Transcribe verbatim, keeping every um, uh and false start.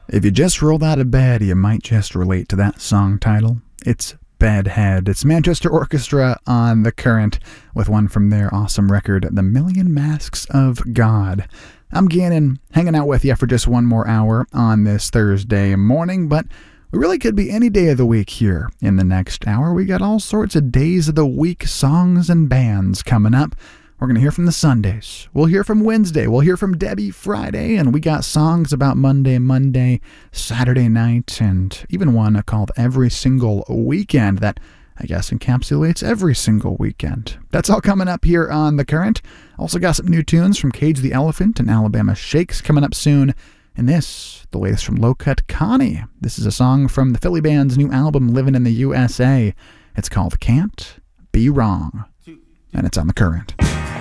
If you just rolled out of bed, you might just relate to that song title. It's Bedhead. It's Manchester Orchestra on The Current with one from their awesome record, The Million Masks of God. I'm Gannon, hanging out with you for just one more hour on this Thursday morning, but we really could be any day of the week here in the next hour. We got all sorts of days of the week songs and bands coming up. We're going to hear from the Sundays. We'll hear from Wednesday. We'll hear from Debbie Friday. And we got songs about Monday, Monday, Saturday night, and even one called Every Single Weekend that I guess encapsulates every single weekend. That's all coming up here on The Current. Also got some new tunes from Cage the Elephant and Alabama Shakes coming up soon. And this, the latest from Low Cut Connie. This is a song from the Philly band's new album, Living in the U S A. It's called Can't Be Wrong. And it's on The Current.